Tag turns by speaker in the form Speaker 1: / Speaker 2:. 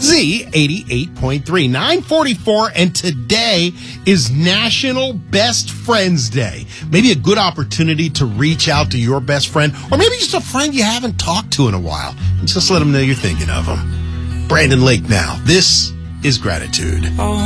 Speaker 1: Z88.3, 944, and today is National Best Friends Day. Maybe a good opportunity to reach out to your best friend, or maybe just a friend you haven't talked to in a while, and just let them know you're thinking of them. Brandon Lake now. This is Gratitude.